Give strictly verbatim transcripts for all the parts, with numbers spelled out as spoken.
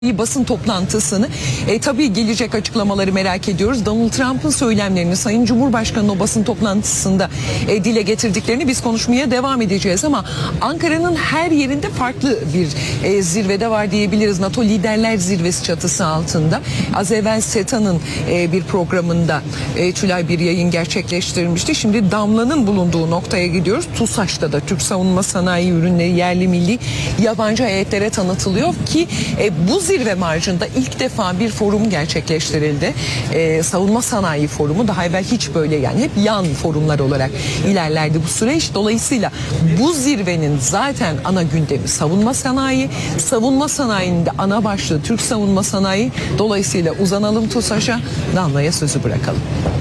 basın toplantısını e, tabii gelecek açıklamaları merak ediyoruz. Donald Trump'ın söylemlerini, Sayın Cumhurbaşkanı'nın o basın toplantısında e, dile getirdiklerini biz konuşmaya devam edeceğiz ama Ankara'nın her yerinde farklı bir e, zirvede var diyebiliriz. NATO Liderler Zirvesi çatısı altında. Az evvel SETA'nın e, bir programında e, Tülay bir yayın gerçekleştirmişti. Şimdi Damla'nın bulunduğu noktaya gidiyoruz. TUSAŞ'ta da Türk savunma sanayi ürünleri yerli milli yabancı heyetlere tanıtılıyor ki e, bu zirve marjında ilk defa bir forum gerçekleştirildi. Ee, savunma sanayi forumu daha evvel hiç böyle yani hep yan forumlar olarak ilerlerdi bu süreç. Dolayısıyla bu zirvenin zaten ana gündemi savunma sanayi. Savunma sanayinin de ana başlığı Türk savunma sanayi. Dolayısıyla uzanalım TUSAŞ'a, Damla'ya sözü bırakalım.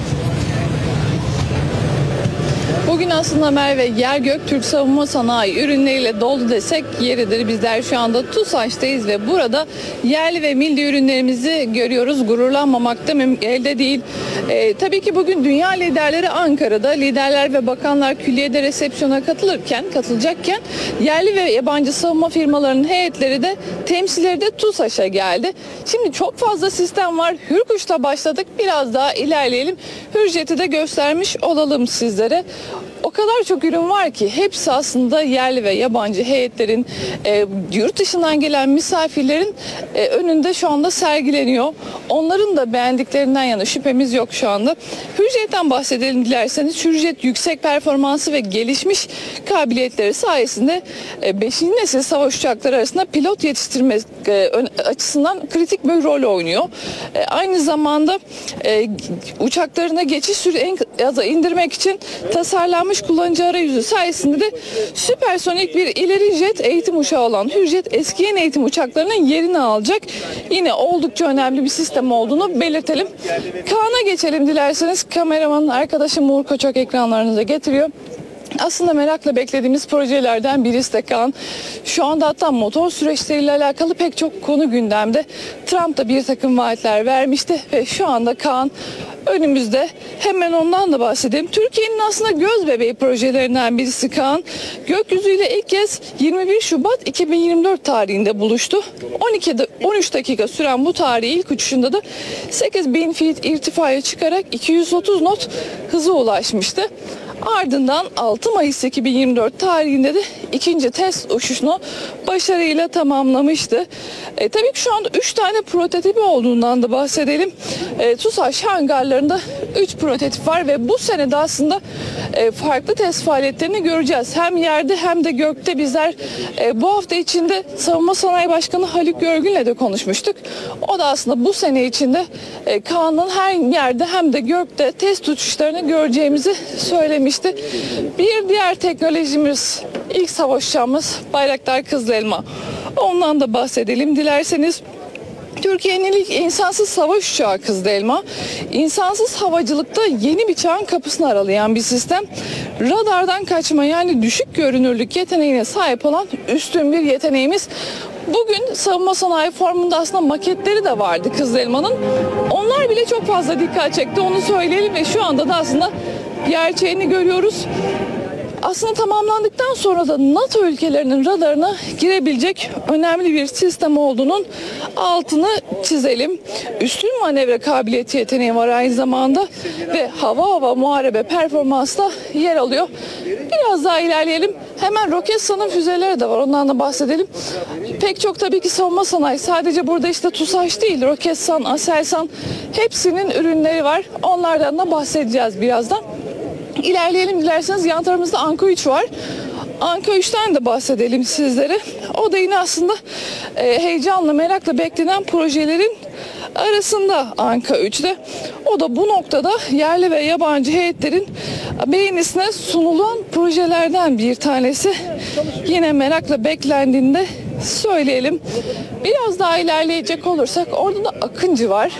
Bugün aslında Merve yer gök Türk savunma sanayi ürünleriyle doldu desek yeridir. Bizler şu anda TUSAŞ'tayız ve burada yerli ve milli ürünlerimizi görüyoruz. Gururlanmamak da elde değil. Ee, tabii ki bugün dünya liderleri Ankara'da. Liderler ve bakanlar külliyede resepsiyona katılırken, katılacakken yerli ve yabancı savunma firmalarının heyetleri de temsilcileri de TUSAŞ'a geldi. Şimdi çok fazla sistem var. Hürkuş'ta başladık. Biraz daha ilerleyelim. Hürjet'i de göstermiş olalım sizlere. O kadar çok ürün var ki hepsi aslında yerli ve yabancı heyetlerin, e, yurt dışından gelen misafirlerin e, önünde şu anda sergileniyor. Onların da beğendiklerinden yana şüphemiz yok şu anda. Hürjet'ten bahsedelim dilerseniz. Hürjet yüksek performansı ve gelişmiş kabiliyetleri sayesinde e, beşinci nesil savaş uçakları arasında pilot yetiştirme e, açısından kritik bir rol oynuyor. E, aynı zamanda e, uçaklarına geçiş süreyi en aza indirmek için tasarlanmış kullanıcı arayüzü sayesinde de süpersonik bir ileri jet eğitim uçağı olan Hürjet eskiyen eğitim uçaklarının yerini alacak. Yine oldukça önemli bir sistem olduğunu belirtelim. Kaan'a geçelim dilerseniz. Kameraman arkadaşım Uğur Koçak ekranlarınıza getiriyor. Aslında merakla beklediğimiz projelerden birisi de Kaan. Şu anda hatta motor süreçleriyle alakalı pek çok konu gündemde. Trump da bir takım vaatler vermişti ve şu anda Kaan önümüzde. Hemen ondan da bahsedeyim. Türkiye'nin aslında göz bebeği projelerinden birisi Kaan. Gökyüzüyle ilk kez yirmi bir Şubat iki bin yirmi dört tarihinde buluştu. on iki on üç dakika süren bu tarihi ilk uçuşunda da sekiz bin feet irtifaya çıkarak iki yüz otuz knot hıza ulaşmıştı. Ardından altı Mayıs iki bin yirmi dört tarihinde de ikinci test uçuşunu başarıyla tamamlamıştı. E, tabii ki şu anda üç tane prototipi olduğundan da bahsedelim. E, TUSAŞ hangarlarında üç prototip var ve bu sene de aslında e, farklı test faaliyetlerini göreceğiz. Hem yerde hem de gökte bizler e, bu hafta içinde Savunma Sanayi Başkanı Haluk Görgün'le de konuşmuştuk. O da aslında bu sene içinde e, Kaan'ın hem yerde hem de gökte test uçuşlarını göreceğimizi söylemişti. Bir diğer teknolojimiz, ilk savaş uçağımız Bayraktar Kızıl Elma. Ondan da bahsedelim dilerseniz. Türkiye'nin ilk insansız savaş uçağı Kızıl Elma, insansız havacılıkta yeni bir çağın kapısını aralayan bir sistem. Radardan kaçma yani düşük görünürlük yeteneğine sahip olan üstün bir yeteneğimiz. Bugün savunma sanayi formunda aslında maketleri de vardı Kızıl Elma'nın. Onlar bile çok fazla dikkat çekti, onu söyleyelim ve şu anda da aslında gerçeğini görüyoruz. Aslında tamamlandıktan sonra da NATO ülkelerinin radarına girebilecek önemli bir sistem olduğunun altını çizelim. Üstün manevra kabiliyeti yeteneği var aynı zamanda ve hava hava muharebe performansı da yer alıyor. Biraz daha ilerleyelim. Hemen Roketsan'ın füzeleri de var. Ondan da bahsedelim. Pek çok tabii ki savunma sanayi. Sadece burada işte TUSAŞ değil. Roketsan, Aselsan hepsinin ürünleri var. Onlardan da bahsedeceğiz birazdan. İlerleyelim dilerseniz. Yan tarafımızda Anka üç var. Anka üçten de bahsedelim sizlere. O da yine aslında e, heyecanla, merakla beklenen projelerin arasında Anka üçte. O da bu noktada yerli ve yabancı heyetlerin beğenisine sunulan projelerden bir tanesi. Yine merakla beklendiğinde söyleyelim. Biraz daha ilerleyecek olursak orada da Akıncı var.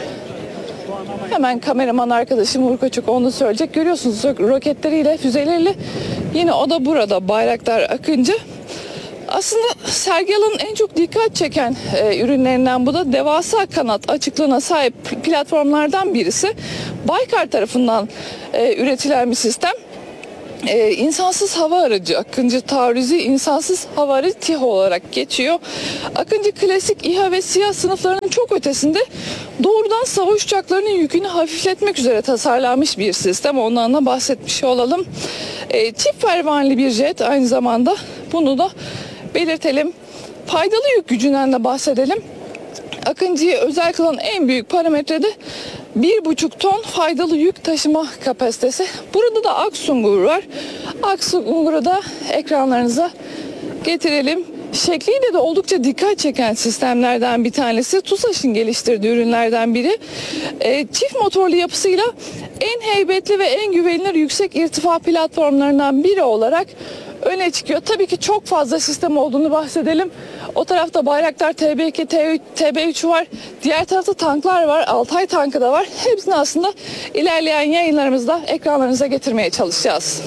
Hemen kameraman arkadaşım Uğur Koçuk onu söyleyecek. Görüyorsunuz roketleriyle, füzeleriyle. Yine o da burada Bayraktar Akıncı. Aslında sergi alanının en çok dikkat çeken e, ürünlerinden bu da devasa kanat açıklığına sahip platformlardan birisi. Baykar tarafından e, üretilen bir sistem. Ee, insansız hava aracı Akıncı taarruzi insansız hava aracı TİHA olarak geçiyor. Akıncı klasik İHA ve SİHA sınıflarının çok ötesinde doğrudan savaş uçaklarının yükünü hafifletmek üzere tasarlanmış bir sistem. Ondan da bahsetmiş olalım. Ee, çift pervaneli bir jet aynı zamanda, bunu da belirtelim. Faydalı yük gücünden de bahsedelim. Akıncı'yı özel kılan en büyük parametrede bir buçuk ton faydalı yük taşıma kapasitesi. Burada da Aksungur var. Aksungur'u da ekranlarınıza getirelim. Şekliyle de oldukça dikkat çeken sistemlerden bir tanesi. TUSAŞ'ın geliştirdiği ürünlerden biri. E, çift motorlu yapısıyla en heybetli ve en güvenilir yüksek irtifa platformlarından biri olarak öne çıkıyor. Tabii ki çok fazla sistem olduğunu bahsedelim. O tarafta Bayraktar T B iki, T B üç var. Diğer tarafta tanklar var. Altay tankı da var. Hepsini aslında ilerleyen yayınlarımızda ekranlarınıza getirmeye çalışacağız.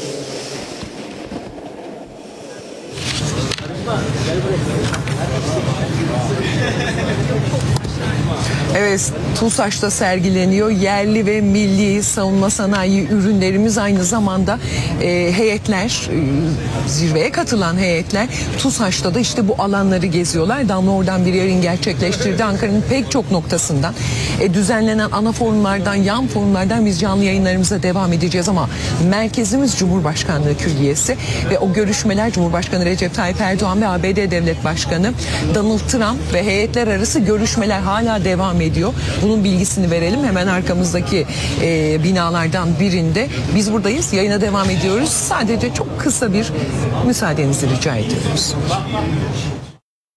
Evet, TUSAŞ'ta sergileniyor. Yerli ve milli savunma sanayi ürünlerimiz, aynı zamanda e, heyetler, e, zirveye katılan heyetler TUSAŞ'ta da işte bu alanları geziyorlar. Damla oradan bir yayın gerçekleştirdi. Ankara'nın pek çok noktasından e, düzenlenen ana forumlardan, yan forumlardan biz canlı yayınlarımıza devam edeceğiz ama merkezimiz Cumhurbaşkanlığı Külliyesi ve o görüşmeler Cumhurbaşkanı Recep Tayyip Erdoğan ve A B D Devlet Başkanı Donald Trump ve heyetler arası görüşmeler hala devam ediyor. Bunun bilgisini verelim. Hemen arkamızdaki e, binalardan birinde biz buradayız. Yayına devam ediyoruz. Sadece çok kısa bir müsaadenizi rica ediyoruz.